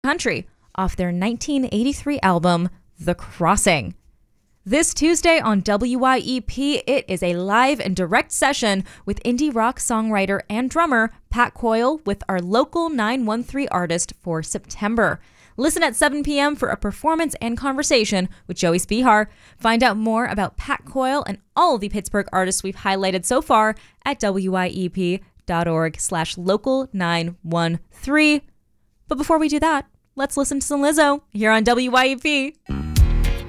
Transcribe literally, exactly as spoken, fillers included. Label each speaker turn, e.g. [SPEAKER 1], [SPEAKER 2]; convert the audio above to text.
[SPEAKER 1] Country off their nineteen eighty-three album, The Crossing. This Tuesday on W Y E P, it is a live and direct session with indie rock songwriter and drummer Pat Coyle with our local nine one three artist for September. Listen at seven p.m. for a performance and conversation with Joey Spihar. Find out more about Pat Coyle and all of the Pittsburgh artists we've highlighted so far at W Y E P dot org slash local nine one three. But before we do that, let's listen to some Lizzo here on W Y E P.